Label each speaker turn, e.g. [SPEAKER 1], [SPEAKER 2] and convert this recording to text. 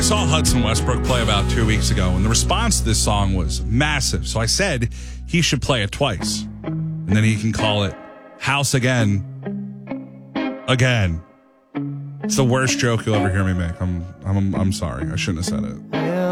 [SPEAKER 1] saw Hudson Westbrook play about 2 weeks ago, and the response to this song was massive. So I said he should play it twice, and then he can call it House Again. Again. It's the worst joke you'll ever hear me make. I'm sorry. I shouldn't have said it.